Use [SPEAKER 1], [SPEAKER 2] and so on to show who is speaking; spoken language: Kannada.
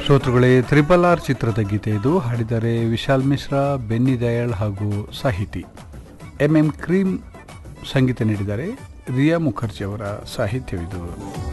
[SPEAKER 1] ಶ್ರೋತೃಗಳೇ, ತ್ರಿಪಲ್ ಆರ್ ಚಿತ್ರದ ಗೀತೆ ಇದು. ಹಾಡಿದರೆ ವಿಶಾಲ್ ಮಿಶ್ರಾ, ಬೆನ್ನಿ ದಯಾಳ್ ಹಾಗೂ ಸಾಹಿತಿ ಎಂ ಕ್ರೀಮ್. ಸಂಗೀತ ನೀಡಿದ್ದಾರೆ ರಿಯಾ ಮುಖರ್ಜಿ ಅವರ ಸಾಹಿತ್ಯವಿದು.